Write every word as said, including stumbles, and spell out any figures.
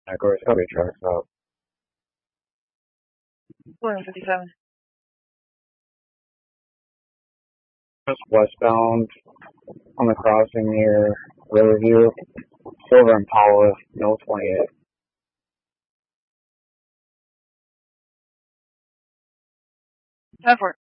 Of course, I'll be trucks up. four fifty-seven. Just westbound on the crossing near Riverview, Silver and Paula, no twenty-eight. Ten four.